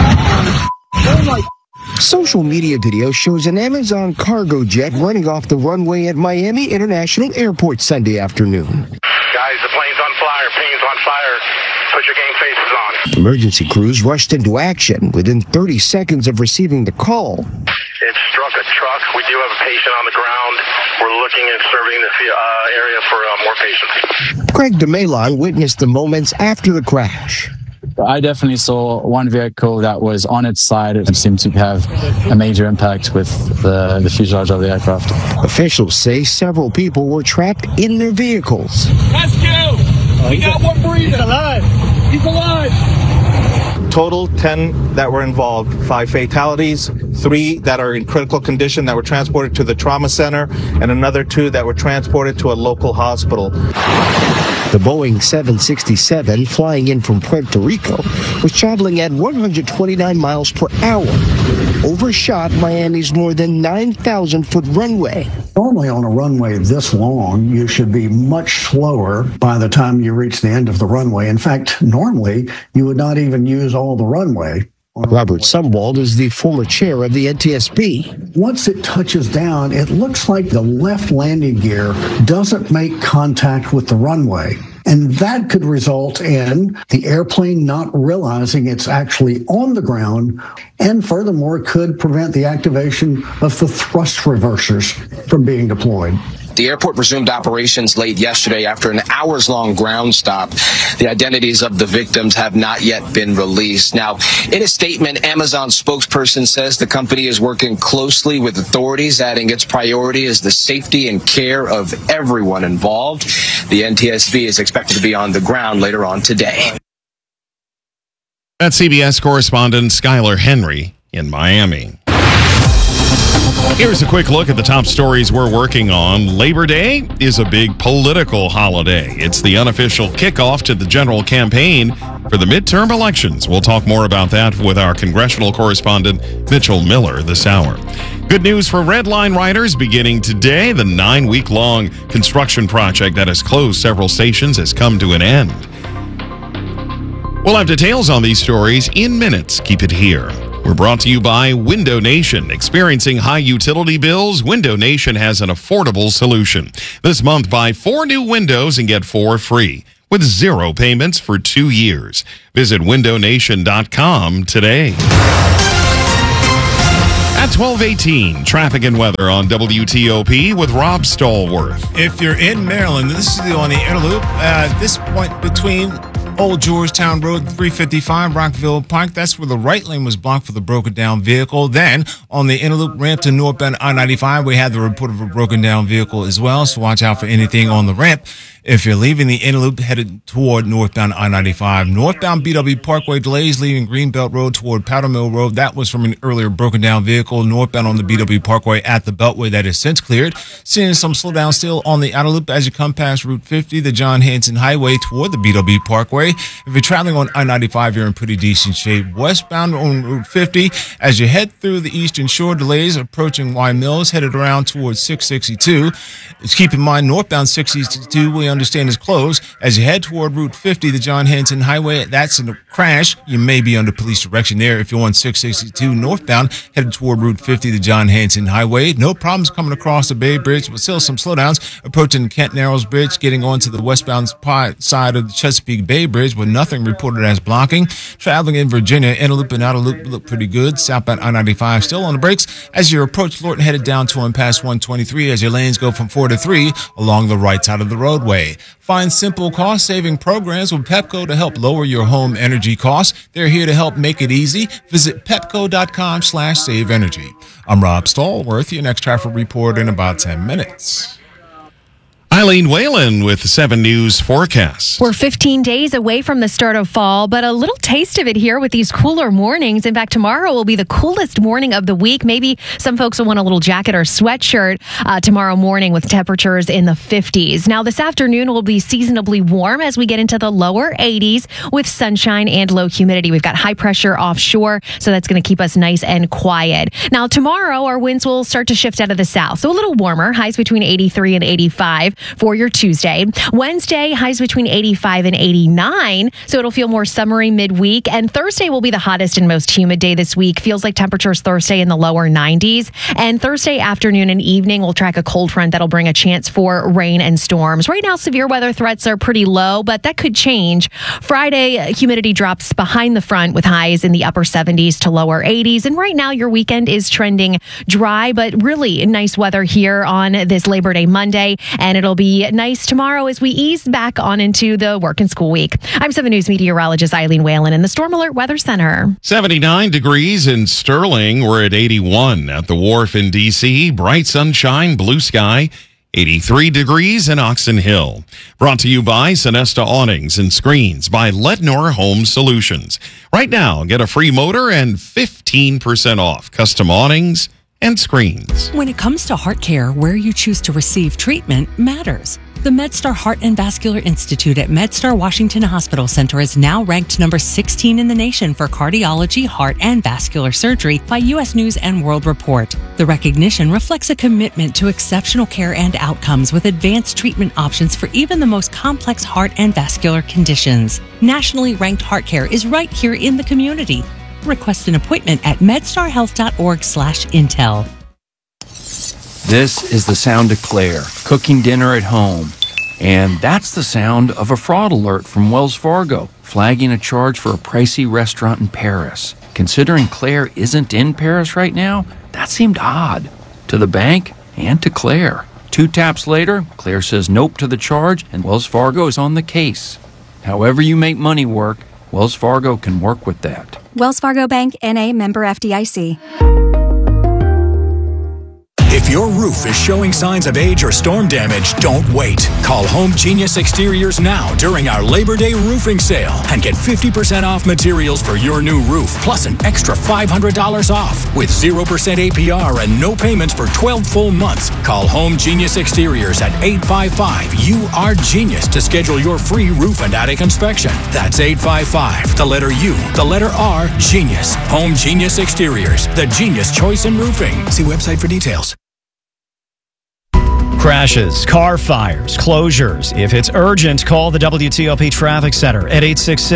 Social media video shows an Amazon cargo jet running off the runway at Miami International Airport Sunday afternoon. Guys, the plane's on fire, plane's on fire. Put your game faces on. Emergency crews rushed into action within 30 seconds of receiving the call. It struck a truck. We do have a patient on the ground. We're looking and surveying the area for more patients. Craig DeMelon witnessed the moments after the crash. I definitely saw one vehicle that was on its side. It seemed to have a major impact with the fuselage of the aircraft. Officials say several people were trapped in their vehicles. Rescue! We got one breathing. He's alive. He's alive. Total 10 that were involved, 5 fatalities, 3 that are in critical condition that were transported to the trauma center, and another 2 that were transported to a local hospital. The Boeing 767, flying in from Puerto Rico, was traveling at 129 miles per hour, overshot Miami's more than 9,000-foot runway. Normally on a runway this long, you should be much slower by the time you reach the end of the runway. In fact, normally you would not even use all the runway. Robert Sumwald is the former chair of the NTSB. Once it touches down, it looks like the left landing gear doesn't make contact with the runway. And that could result in the airplane not realizing it's actually on the ground, and furthermore could prevent the activation of the thrust reversers from being deployed. The airport resumed operations late yesterday after an hours-long ground stop. The identities of the victims have not yet been released. Now, in a statement, Amazon's spokesperson says the company is working closely with authorities, adding its priority is the safety and care of everyone involved. The NTSB is expected to be on the ground later on today. That's CBS correspondent Skylar Henry in Miami. Here's a quick look at the top stories we're working on. Labor Day is a big political holiday. It's the unofficial kickoff to the general campaign for the midterm elections. We'll talk more about that with our congressional correspondent, Mitchell Miller, this hour. Good news for Red Line riders beginning today. The 9-week-long construction project that has closed several stations has come to an end. We'll have details on these stories in minutes. Keep it here. We're brought to you by Window Nation. Experiencing high utility bills? Window Nation has an affordable solution. This month, buy 4 new windows and get 4 free with 0 payments for 2 years. Visit windownation.com today. At 12:18, traffic and weather on WTOP with Rob Stallworth. If you're in Maryland, this is on the inner loop. At this point between Old Georgetown Road, 355, Rockville Pike. That's where the right lane was blocked for the broken down vehicle. Then on the inner loop ramp to northbound I-95, we had the report of a broken down vehicle as well. So watch out for anything on the ramp. If you're leaving the inner loop headed toward northbound I-95, northbound BW Parkway delays leaving Greenbelt Road toward Powder Mill Road. That was from an earlier broken down vehicle. Northbound on the BW Parkway at the Beltway that is since cleared. Seeing some slowdown still on the outer loop as you come past Route 50, the John Hanson Highway toward the BW Parkway. If you're traveling on I-95, you're in pretty decent shape. Westbound on Route 50, as you head through the Eastern Shore, delays approaching Y Mills, headed around towards 662. Just keep in mind, northbound 662, we understand, is closed. As you head toward Route 50, the John Hanson Highway, that's in a crash. You may be under police direction there if you're on 662 northbound, headed toward Route 50, the John Hanson Highway. No problems coming across the Bay Bridge, but still some slowdowns approaching Kent Narrows Bridge, getting onto the westbound side of the Chesapeake Bay Bridge, with nothing reported as blocking. Traveling in Virginia, inner loop and outer loop look pretty good. Southbound I-95 still on the brakes as you approach Lorton, headed down to and past 123 as your lanes go from 4 to 3 along the right side of the roadway. Find simple cost-saving programs with Pepco to help lower your home energy costs. They're here to help make it easy. Visit pepco.com/saveenergy. I'm Rob Stallworth, your next traffic report in about 10 minutes. Eileen Whalen with the 7 News forecast. We're 15 days away from the start of fall, but a little taste of it here with these cooler mornings. In fact, tomorrow will be the coolest morning of the week. Maybe some folks will want a little jacket or sweatshirt tomorrow morning with temperatures in the 50s. Now, this afternoon will be seasonably warm as we get into the lower 80s with sunshine and low humidity. We've got high pressure offshore, so that's going to keep us nice and quiet. Now, tomorrow, our winds will start to shift out of the south, so a little warmer, highs between 83 and 85. For your Tuesday. Wednesday, highs between 85 and 89, so it'll feel more summery midweek. And Thursday will be the hottest and most humid day this week. Feels like temperatures Thursday in the lower 90s. And Thursday afternoon and evening, we'll track a cold front that'll bring a chance for rain and storms. Right now, severe weather threats are pretty low, but that could change. Friday, humidity drops behind the front with highs in the upper 70s to lower 80s. And right now, your weekend is trending dry, but really nice weather here on this Labor Day Monday. And it'll be nice tomorrow as we ease back on into the work and school week. I'm 7 News meteorologist Eileen Whalen in the Storm Alert Weather Center. 79 degrees in Sterling. We're at 81 at the Wharf in D.C. Bright sunshine, blue sky. 83 degrees in Oxon Hill. Brought to you by Sonesta Awnings and Screens by Lednor Home Solutions. Right now, get a free motor and 15% off custom awnings and screens. When it comes to heart care, where you choose to receive treatment matters. The MedStar Heart and Vascular Institute at MedStar Washington Hospital Center is now ranked number 16 in the nation for cardiology, heart, and vascular surgery by U.S. News and World Report. The recognition reflects a commitment to exceptional care and outcomes with advanced treatment options for even the most complex heart and vascular conditions. Nationally ranked heart care is right here in the community. Request an appointment at medstarhealth.org/intel. This is the sound of Claire, cooking dinner at home. And that's the sound of a fraud alert from Wells Fargo, flagging a charge for a pricey restaurant in Paris. Considering Claire isn't in Paris right now, that seemed odd. To the bank and to Claire. 2 taps later, Claire says nope to the charge, and Wells Fargo is on the case. However you make money work, Wells Fargo can work with that. Wells Fargo Bank, N.A., member FDIC. If If your roof is showing signs of age or storm damage, don't wait. Call Home Genius Exteriors now during our Labor Day roofing sale and get 50% off materials for your new roof, plus an extra $500 off with 0% APR and no payments for 12 full months. Call Home Genius Exteriors at 855-U-R-GENIUS to schedule your free roof and attic inspection. That's 855, the letter U, the letter R, Genius. Home Genius Exteriors, the genius choice in roofing. See website for details. Crashes, car fires, closures. If it's urgent, call the WTOP Traffic Center at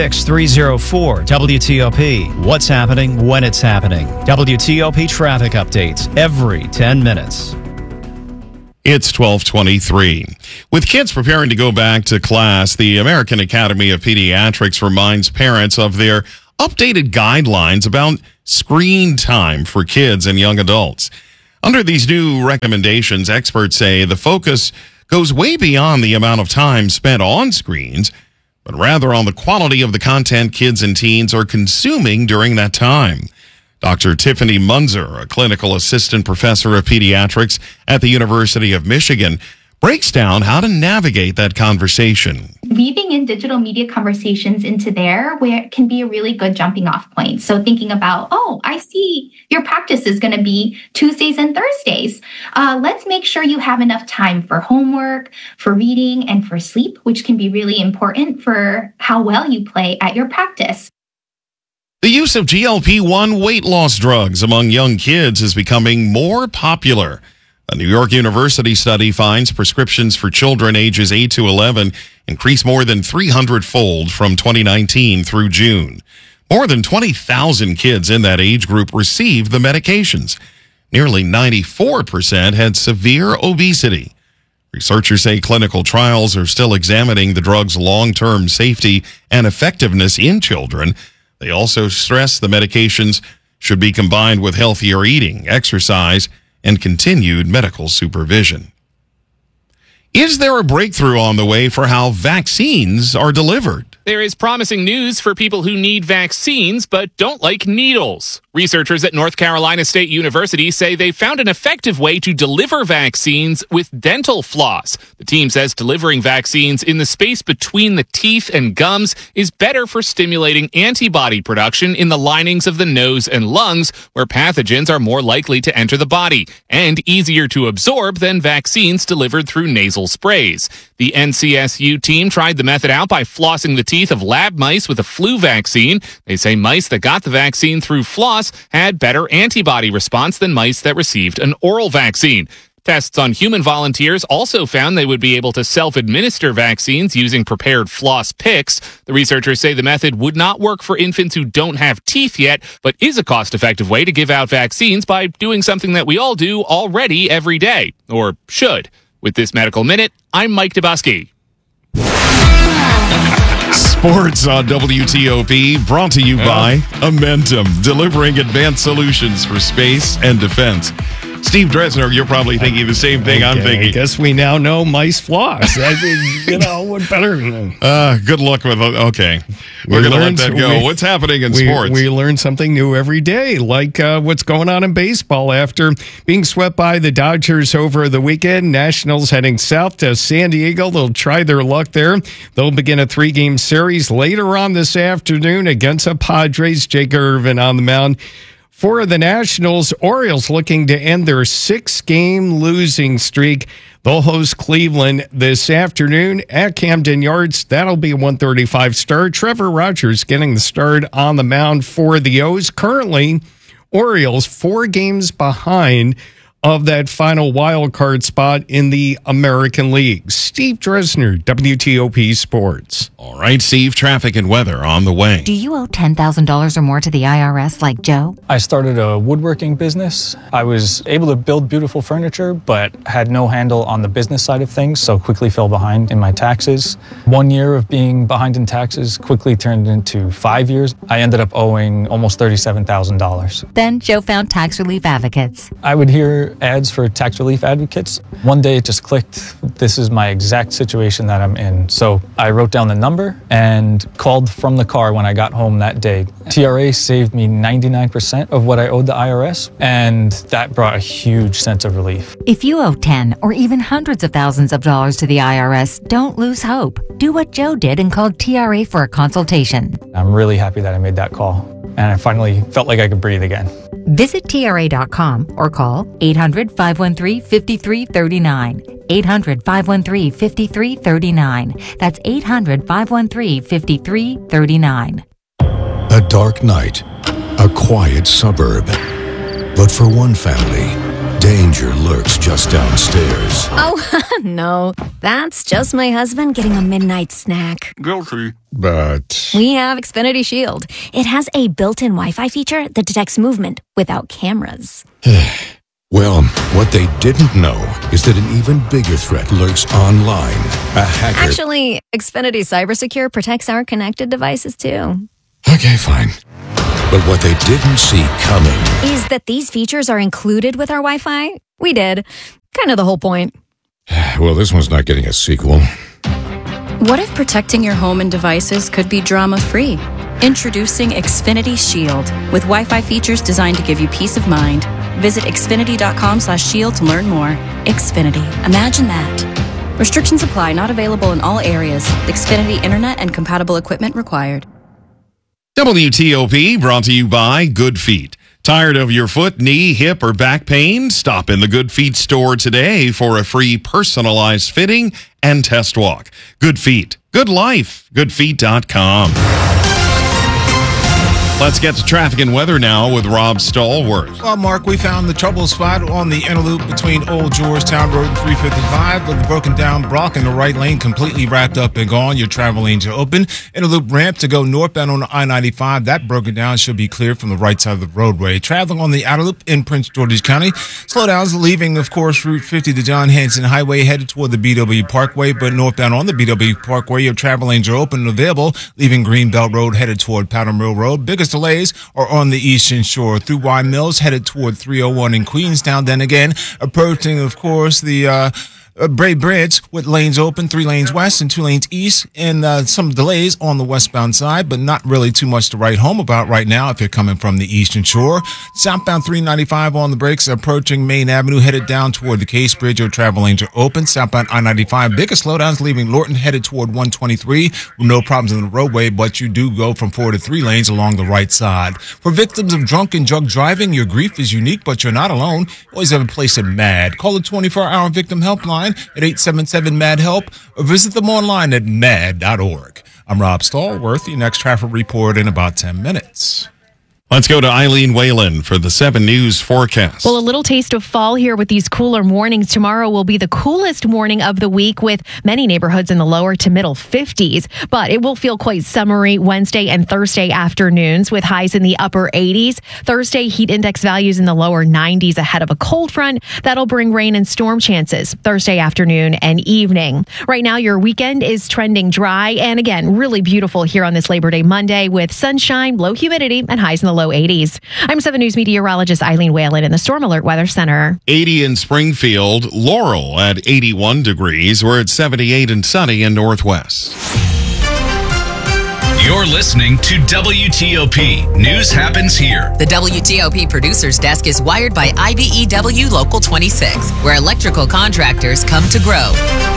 866-304-WTOP. What's happening when it's happening. WTOP traffic updates every 10 minutes. It's 12:23. With kids preparing to go back to class, the American Academy of Pediatrics reminds parents of their updated guidelines about screen time for kids and young adults. Under these new recommendations, experts say the focus goes way beyond the amount of time spent on screens, but rather on the quality of the content kids and teens are consuming during that time. Dr. Tiffany Munzer, a clinical assistant professor of pediatrics at the University of Michigan, breaks down how to navigate that conversation. Weaving in digital media conversations into there where it can be a really good jumping off point. So thinking about, oh, I see your practice is going to be Tuesdays and Thursdays. Let's make sure you have enough time for homework, for reading, and for sleep, which can be really important for how well you play at your practice. The use of GLP-1 weight loss drugs among young kids is becoming more popular. A New York University study finds prescriptions for children ages 8 to 11 increased more than 300-fold from 2019 through June. More than 20,000 kids in that age group received the medications. Nearly 94% had severe obesity. Researchers say clinical trials are still examining the drug's long-term safety and effectiveness in children. They also stress the medications should be combined with healthier eating, exercise, and continued medical supervision. Is there a breakthrough on the way for how vaccines are delivered? There is promising news for people who need vaccines but don't like needles. Researchers at North Carolina State University say they found an effective way to deliver vaccines with dental floss. The team says delivering vaccines in the space between the teeth and gums is better for stimulating antibody production in the linings of the nose and lungs, where pathogens are more likely to enter the body, and easier to absorb than vaccines delivered through nasal sprays. The NCSU team tried the method out by flossing the teeth of lab mice with a flu vaccine. They say mice that got the vaccine through floss had better antibody response than mice that received an oral vaccine. Tests on human volunteers also found they would be able to self-administer vaccines using prepared floss picks. The researchers say the method would not work for infants who don't have teeth yet, but is a cost-effective way to give out vaccines by doing something that we all do already every day, or should. With this Medical Minute, I'm Mike Dubusky. Sports on WTOP, brought to you by Amentum, delivering advanced solutions for space and defense. Steve Dresner, you're probably thinking the same thing I'm thinking. I guess we now know mice floss. What better? Good luck with it. Okay. We're going to let that go. What's happening in sports? We learn something new every day, like what's going on in baseball. After being swept by the Dodgers over the weekend, Nationals heading south to San Diego. They'll try their luck there. They'll begin a 3-game series later on this afternoon against the Padres. Jake Irvin on the mound. For the Nationals, Orioles looking to end their 6-game losing streak. They'll host Cleveland this afternoon at Camden Yards. That'll be a 1:35 start. Trevor Rogers getting the start on the mound for the O's. Currently, Orioles 4 games behind of that final wild card spot in the American League. Steve Dresner, WTOP Sports. All right, Steve, traffic and weather on the way. Do you owe $10,000 or more to the IRS like Joe? I started a woodworking business. I was able to build beautiful furniture, but had no handle on the business side of things, so quickly fell behind in my taxes. 1 year of being behind in taxes quickly turned into 5 years. I ended up owing almost $37,000. Then Joe found Tax Relief Advocates. I would hear other ads for tax relief advocates. One day it just clicked. This is my exact situation that I'm in. So I wrote down the number and called from the car when I got home that day. TRA saved me 99% of what I owed the IRS, and that brought a huge sense of relief. If you owe 10 or even hundreds of thousands of dollars to the IRS, don't lose hope. Do what Joe did and called TRA for a consultation. I'm really happy that I made that call, and I finally felt like I could breathe again. Visit TRA.com or call 800-513-5339. 800-513-5339. That's 800-513-5339. A dark night, a quiet suburb. But for one family, danger lurks just downstairs. Oh, no. That's just my husband getting a midnight snack. Guilty. But We have Xfinity Shield. It has a built-in Wi-Fi feature that detects movement without cameras. well, what they didn't know is that an even bigger threat lurks online. A hacker. Actually, Xfinity CyberSecure protects our connected devices, too. Okay, fine. But what they didn't see coming Is that these features are included with our Wi-Fi? We did. Kind of the whole point. well, this one's not getting a sequel. What if protecting your home and devices could be drama-free? Introducing Xfinity Shield with Wi-Fi features designed to give you peace of mind. Visit xfinity.com/shield to learn more. Xfinity. Imagine that. Restrictions apply. Not available in all areas. Xfinity Internet and compatible equipment required. WTOP brought to you by Good Feet. Tired of your foot, knee, hip, or back pain? Stop in the Good Feet store today for a free personalized fitting and test walk. Good Feet. Good life. Goodfeet.com. Let's get to traffic and weather now with Rob Stallworth. Well, Mark, we found the trouble spot on the inner loop between Old Georgetown Road and 355 with the broken down block in the right lane completely wrapped up and gone. Your travel lanes are open. Inner loop ramp to go northbound on I-95. That broken down should be cleared from the right side of the roadway. Traveling on the outer loop in Prince George's County. Slowdowns leaving, of course, Route 50 to John Hanson Highway headed toward the BW Parkway, but northbound on the BW Parkway, your travel lanes are open and available, leaving Greenbelt Road headed toward Powder Mill Road. Biggest delays are on the eastern shore through Y Mills headed toward 301 in Queenstown. Then again, approaching, of course, the Bray Bridge with lanes open, 3 lanes west and 2 lanes east, and some delays on the westbound side, but not really too much to write home about right now if you're coming from the eastern shore. Southbound 395 on the brakes, approaching Main Avenue, headed down toward the Case Bridge. Your travel lanes are open. Southbound I-95, biggest slowdowns leaving Lorton headed toward 123. No problems in the roadway, but you do go from 4 to 3 lanes along the right side. For victims of drunk and drug driving, your grief is unique, but you're not alone. You always have a place at MAD. Call the 24-hour victim helpline at 877-MAD-HELP or visit them online at mad.org. I'm Rob Stallworth. Your next traffic report in about 10 minutes. Let's go to Eileen Whalen for the 7 News forecast. Well, a little taste of fall here with these cooler mornings. Tomorrow will be the coolest morning of the week with many neighborhoods in the lower to middle 50s. But it will feel quite summery Wednesday and Thursday afternoons with highs in the upper 80s. Thursday, heat index values in the lower 90s ahead of a cold front. That'll bring rain and storm chances Thursday afternoon and evening. Right now, your weekend is trending dry and again, really beautiful here on this Labor Day Monday with sunshine, low humidity, and highs in the low 80s. I'm 7 News meteorologist Eileen Whalen in the Storm Alert Weather Center. 80 in Springfield, Laurel at 81 degrees. We're at 78 and sunny in Northwest. You're listening to WTOP. News happens here. The WTOP producer's desk is wired by IBEW Local 26, where electrical contractors come to grow.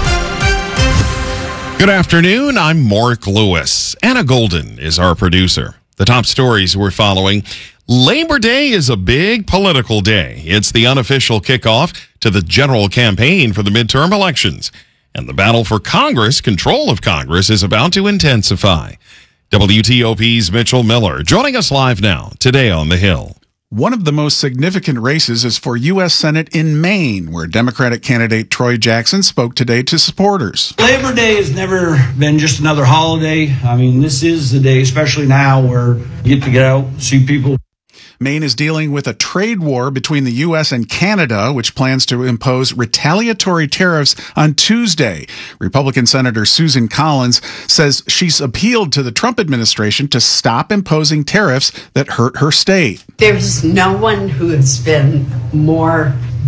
Good afternoon. I'm Mark Lewis. Anna Golden is our producer. The top stories we're following. Labor Day is a big political day. It's the unofficial kickoff to the general campaign for the midterm elections. And the battle for Congress, control of Congress, is about to intensify. WTOP's Mitchell Miller joining us live now, today on The Hill. One of the most significant races is for U.S. Senate in Maine, where Democratic candidate Troy Jackson spoke today to supporters. Labor Day has never been just another holiday. I mean, this is the day, especially now, where you get to get out, see people. Maine is dealing with a trade war between the U.S. and Canada, which plans to impose retaliatory tariffs on Tuesday. Republican Senator Susan Collins says she's appealed to the Trump administration to stop imposing tariffs that hurt her state. There's no one who has been more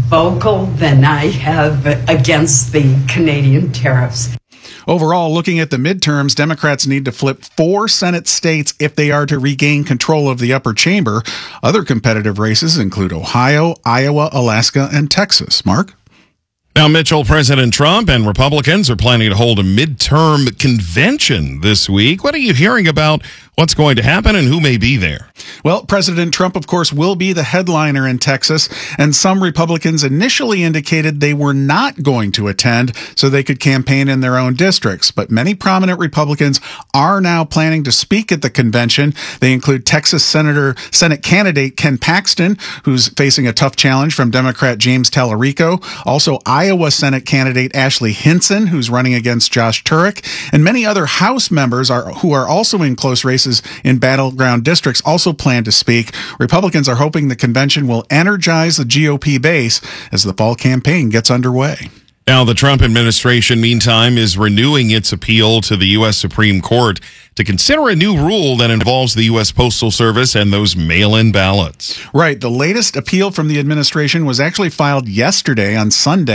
vocal than I have against the Canadian tariffs. Overall, looking at the midterms, Democrats need to flip 4 Senate states if they are to regain control of the upper chamber. Other competitive races include Ohio, Iowa, Alaska, and Texas. Mark? Now, Mitchell, President Trump and Republicans are planning to hold a midterm convention this week. What are you hearing about what's going to happen and who may be there? Well, President Trump, of course, will be the headliner in Texas, and some Republicans initially indicated they were not going to attend so they could campaign in their own districts. But many prominent Republicans are now planning to speak at the convention. They include Texas Senate candidate Ken Paxton, who's facing a tough challenge from Democrat James Tallarico. Also, Iowa Senate candidate Ashley Hinson, who's running against Josh Turek, and many other House members who are also in close races in battleground districts also plan to speak. Republicans are hoping the convention will energize the GOP base as the fall campaign gets underway. Now, the Trump administration, meantime, is renewing its appeal to the U.S. Supreme Court to consider a new rule that involves the U.S. Postal Service and those mail-in ballots. Right. The latest appeal from the administration was actually filed yesterday on Sunday.